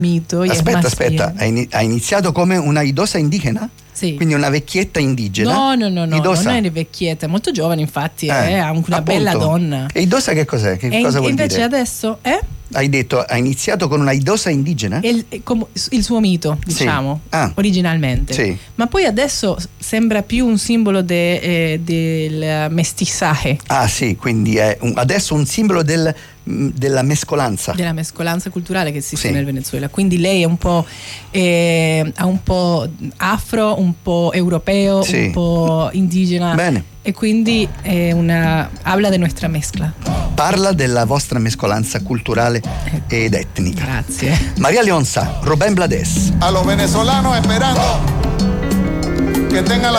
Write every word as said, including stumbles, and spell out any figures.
mito. Aspetta, aspetta, ha iniziato come una idosa indigena? Sì. Quindi una vecchietta indigena? No, no, no, no, idosa. non è vecchietta, è molto giovane infatti, eh, è una appunto. bella donna. E idosa che cos'è? Che e cosa vuol invece dire? adesso è? Hai detto, ha iniziato con una idosa indigena? Il, il suo mito, diciamo, sì. ah. originalmente. Sì. Ma poi adesso sembra più un simbolo de, eh, del mestizaje. Ah sì, quindi è un, adesso un simbolo del, della mescolanza. Della mescolanza culturale che esiste sì. nel Venezuela. Quindi lei è un po', eh, ha un po' afro, un po' europeo, sì. un po' indigena. Bene. E quindi è una, habla de nuestra mezcla. Parla della vostra mescolanza culturale ed etnica. Grazie. María Leonza, Rubén Blades. A los venezolanos esperando que tengan la